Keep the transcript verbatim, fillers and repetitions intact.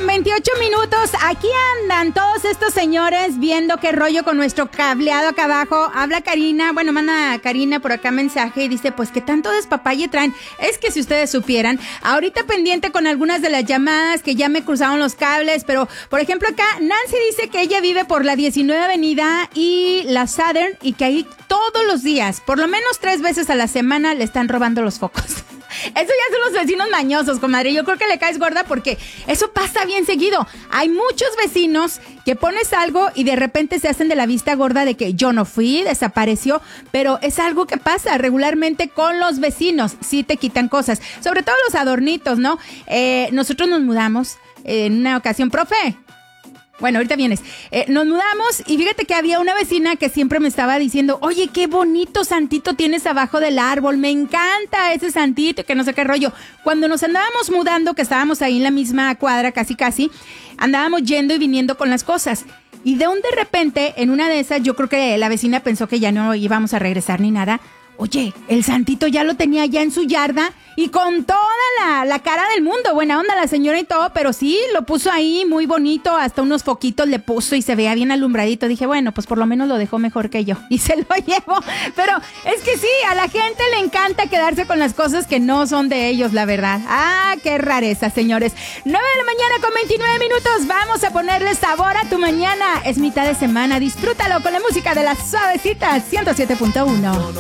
con veintiocho minutos. Aquí andan todos estos señores viendo qué rollo con nuestro cableado acá abajo. Habla Karina, bueno, manda Karina por acá mensaje y dice, pues, ¿qué tanto despapalle traen? Es que si ustedes supieran, ahorita pendiente con algunas de las llamadas que ya me cruzaron los cables, pero, por ejemplo, acá Nancy dice que ella vive por la diecinueve Avenida y la Southern y que ahí todos los días, por lo menos tres veces a la semana, le están robando los focos. Eso ya son los vecinos mañosos, comadre. Yo creo que le caes gorda porque eso pasa bien seguido. Hay muchos vecinos que pones algo y de repente se hacen de la vista gorda de que yo no fui, desapareció, pero es algo que pasa regularmente con los vecinos. Sí te quitan cosas, sobre todo los adornitos, ¿no? Eh, nosotros nos mudamos eh, en una ocasión, profe. Bueno, ahorita vienes. Eh, nos mudamos y fíjate que había una vecina que siempre me estaba diciendo, oye, qué bonito santito tienes abajo del árbol, me encanta ese santito, que no sé qué rollo. Cuando nos andábamos mudando, que estábamos ahí en la misma cuadra, casi casi, andábamos yendo y viniendo con las cosas. Y de un de repente, en una de esas, yo creo que la vecina pensó que ya no íbamos a regresar ni nada. Oye, el santito ya lo tenía ya en su yarda y con toda la, la cara del mundo. Buena onda la señora y todo, pero sí, lo puso ahí muy bonito, hasta unos foquitos le puso y se veía bien alumbradito. Dije, bueno, pues por lo menos lo dejó mejor que yo y se lo llevo. Pero es que sí, a la gente le encanta quedarse con las cosas que no son de ellos, la verdad. Ah, qué rareza, señores. nueve de la mañana con veintinueve minutos. Vamos a ponerle sabor a tu mañana. Es mitad de semana, disfrútalo con la música de las suavecitas ciento siete punto uno.